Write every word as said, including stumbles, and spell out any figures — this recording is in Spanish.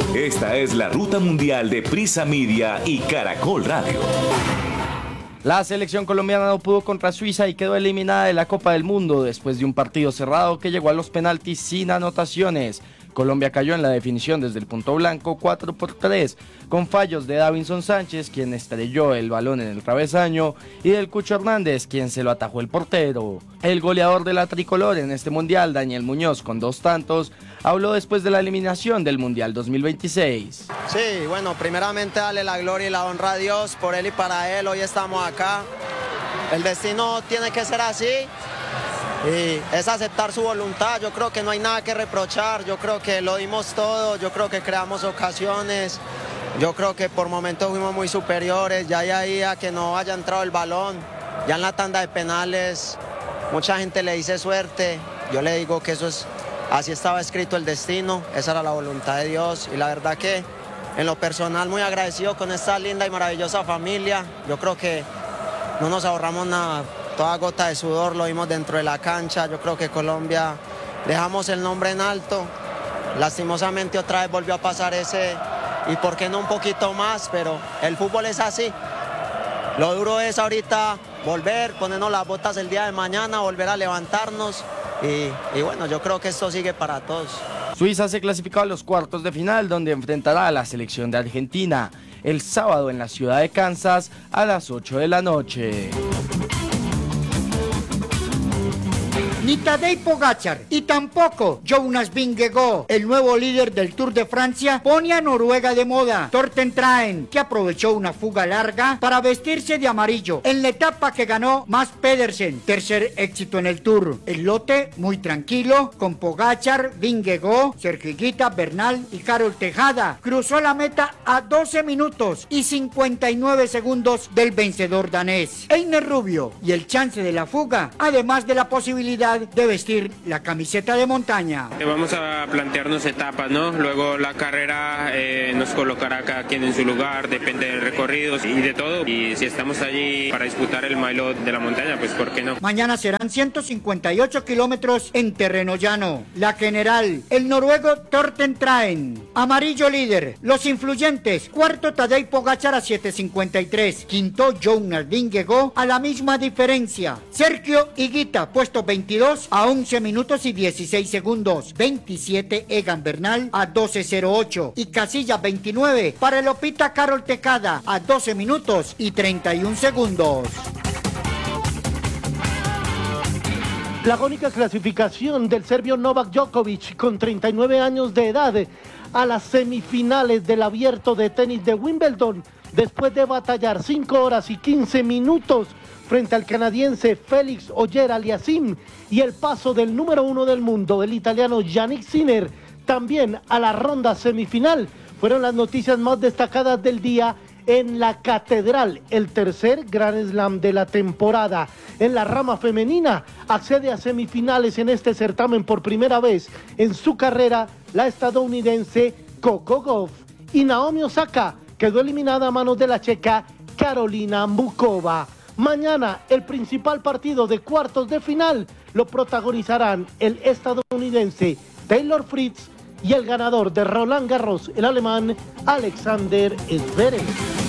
Esta es la ruta mundial de Prisa Media y Caracol Radio. La selección colombiana no pudo contra Suiza y quedó eliminada de la Copa del Mundo después de un partido cerrado que llegó a los penaltis sin anotaciones. Colombia cayó en la definición desde el punto blanco cuatro por tres, con fallos de Davinson Sánchez, quien estrelló el balón en el travesaño, y del Cucho Hernández, quien se lo atajó el portero. El goleador de la tricolor en este mundial, Daniel Muñoz, con dos tantos, habló después de la eliminación del Mundial dos mil veintiséis. Sí, bueno, primeramente darle la gloria y la honra a Dios por él y para él. Hoy estamos acá. El destino tiene que ser así. Y es aceptar su voluntad. Yo creo que no hay nada que reprochar, yo creo que lo dimos todo, yo creo que creamos ocasiones, yo creo que por momentos fuimos muy superiores, ya ahí a que no haya entrado el balón, ya en la tanda de penales mucha gente le dice suerte, yo le digo que eso es, así estaba escrito el destino, esa era la voluntad de Dios y la verdad que en lo personal muy agradecido con esta linda y maravillosa familia, yo creo que no nos ahorramos nada. Toda gota de sudor lo vimos dentro de la cancha. Yo creo que Colombia dejamos el nombre en alto. Lastimosamente otra vez volvió a pasar ese, y por qué no un poquito más, pero el fútbol es así. Lo duro es ahorita volver, ponernos las botas el día de mañana, volver a levantarnos y, y bueno, yo creo que esto sigue para todos. Suiza se clasificó a los cuartos de final, donde enfrentará a la selección de Argentina el sábado en la ciudad de Kansas a las ocho de la noche. Ni Tadej Pogačar y tampoco Jonas Vingegaard, el nuevo líder del Tour de Francia, pone a Noruega de moda. Torsten Traen, que aprovechó una fuga larga para vestirse de amarillo en la etapa que ganó Mads Pedersen, tercer éxito en el Tour. El lote muy tranquilo, con Pogačar, Vingegaard, Sergio Higuita, Bernal y Karol Tejada. Cruzó la meta a doce minutos y cincuenta y nueve segundos del vencedor danés. Einer Rubio y el chance de la fuga, además de la posibilidad de vestir la camiseta de montaña. Vamos a plantearnos etapas, ¿no? Luego la carrera eh, nos colocará cada quien en su lugar, depende del recorrido y de todo. Y si estamos allí para disputar el maillot de la montaña, pues ¿por qué no? Mañana serán ciento cincuenta y ocho kilómetros en terreno llano. La general, el noruego Torsten Traen. Amarillo líder, los influyentes. Cuarto Tadej Pogačar a siete cincuenta y tres. Quinto Jonas Vingegaard a la misma diferencia. Sergio Higuita, puesto veintidós a once minutos y dieciséis segundos. veintisiete Egan Bernal a doce cero ocho. Y casilla veintinueve para el opita Karol Tejada a doce minutos y treinta y un segundos. La agónica clasificación del serbio Novak Djokovic, con treinta y nueve años de edad, a las semifinales del Abierto de Tenis de Wimbledon, después de batallar cinco horas y quince minutos frente al canadiense Félix Auger-Aliassime y el paso del número uno del mundo, el italiano Jannik Sinner, también a la ronda semifinal. Fueron las noticias más destacadas del día en la Catedral, el tercer Grand Slam de la temporada. En la rama femenina, accede a semifinales en este certamen por primera vez en su carrera la estadounidense Coco Gauff. Y Naomi Osaka quedó eliminada a manos de la checa Karolina Muchova. Mañana el principal partido de cuartos de final lo protagonizarán el estadounidense Taylor Fritz y el ganador de Roland Garros, el alemán Alexander Zverev.